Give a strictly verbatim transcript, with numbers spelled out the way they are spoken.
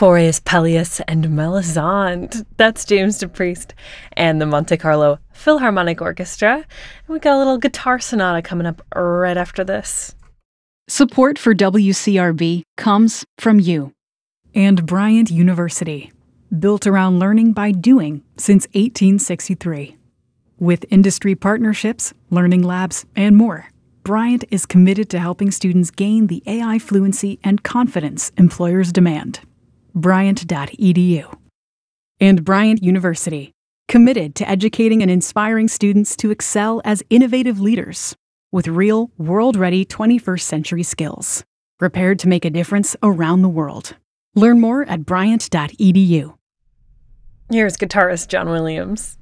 Fauré's Pelleas and Melisande. That's James DePriest and the Monte Carlo Philharmonic Orchestra. And we got a little guitar sonata coming up right after this. Support for W C R B comes from you. And Bryant University, built around learning by doing since eighteen sixty-three. With industry partnerships, learning labs, and more, Bryant is committed to helping students gain the A I fluency and confidence employers demand. Bryant dot E D U. And Bryant University, committed to educating and inspiring students to excel as innovative leaders with real, world-ready twenty-first century skills, prepared to make a difference around the world. Learn more at Bryant dot E D U. Here's guitarist John Williams.